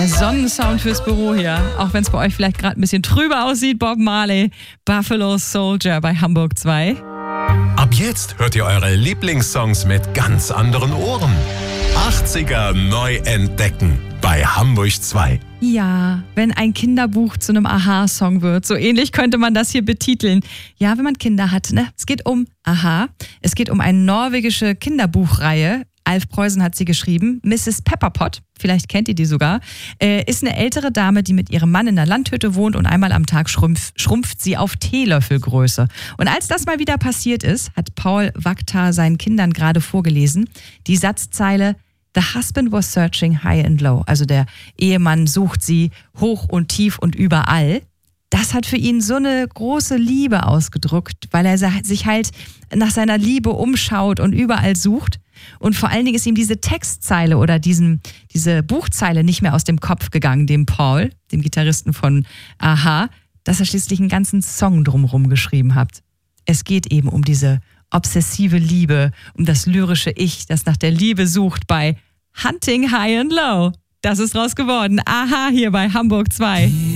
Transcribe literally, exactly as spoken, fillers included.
Der Sonnensound fürs Büro hier. Auch wenn es bei euch vielleicht gerade ein bisschen trüber aussieht. Bob Marley, Buffalo Soldier bei Hamburg zwei. Ab jetzt hört ihr eure Lieblingssongs mit ganz anderen Ohren. achtziger neu entdecken bei Hamburg zwei. Ja, wenn ein Kinderbuch zu einem Aha-Song wird. So ähnlich könnte man das hier betiteln. Ja, wenn man Kinder hat, ne? Es geht um Aha. Es geht um eine norwegische Kinderbuchreihe. Alf Preußen hat sie geschrieben. Misses Pepperpot, vielleicht kennt ihr die sogar, äh, ist eine ältere Dame, die mit ihrem Mann in einer Landhütte wohnt und einmal am Tag schrumpf, schrumpft sie auf Teelöffelgröße. Und als das mal wieder passiert ist, hat Paul Wachter seinen Kindern gerade vorgelesen, die Satzzeile The husband was searching high and low. Also der Ehemann sucht sie hoch und tief und überall. Das hat für ihn so eine große Liebe ausgedrückt, weil er sich halt nach seiner Liebe umschaut und überall sucht. Und vor allen Dingen ist ihm diese Textzeile oder diesen, diese Buchzeile nicht mehr aus dem Kopf gegangen, dem Paul, dem Gitarristen von Aha, dass er schließlich einen ganzen Song drumherum geschrieben hat. Es geht eben um diese obsessive Liebe, um das lyrische Ich, das nach der Liebe sucht bei Hunting High and Low. Das ist raus geworden. Aha, hier bei Hamburg zwei.